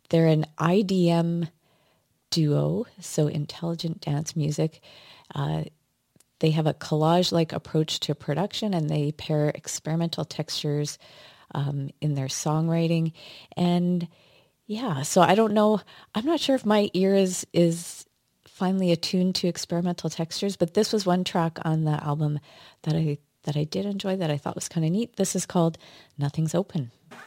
They're an IDM duo, so intelligent dance music. They have a collage-like approach to production, and they pair experimental textures in their songwriting. And yeah, so I don't know. I'm not sure if my ear is finally attuned to experimental textures, but this was one track on the album that I did enjoy, that I thought was kind of neat. This is called Nothing's Open.